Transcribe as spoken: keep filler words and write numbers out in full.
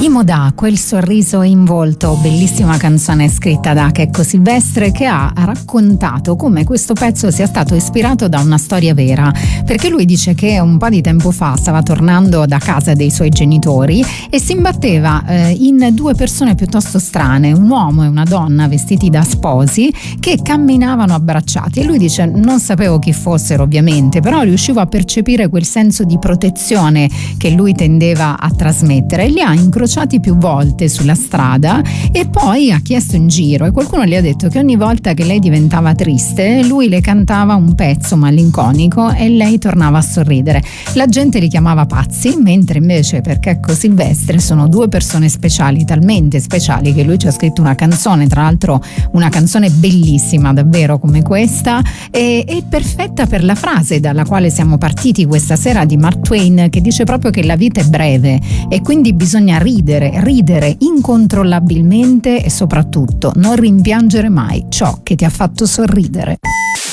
Mimo Da, quel sorriso in volto, bellissima canzone scritta da Checco Silvestre, che ha raccontato come questo pezzo sia stato ispirato da una storia vera, perché lui dice che un po' di tempo fa stava tornando da casa dei suoi genitori e si imbatteva eh, in due persone piuttosto strane, un uomo e una donna vestiti da sposi che camminavano abbracciati, e lui dice: non sapevo chi fossero ovviamente, però riuscivo a percepire quel senso di protezione che lui tendeva a trasmettere, e li ha incrociati più volte sulla strada e poi ha chiesto in giro, e qualcuno gli ha detto che ogni volta che lei diventava triste lui le cantava un pezzo malinconico e lei tornava a sorridere. La gente li chiamava pazzi, mentre invece per Checco Silvestre sono due persone speciali, talmente speciali che lui ci ha scritto una canzone, tra l'altro una canzone bellissima davvero come questa, e, e perfetta per la frase dalla quale siamo partiti questa sera di Mark Twain, che dice proprio che la vita è breve e quindi bisogna ridere Ridere, ridere incontrollabilmente e soprattutto non rimpiangere mai ciò che ti ha fatto sorridere.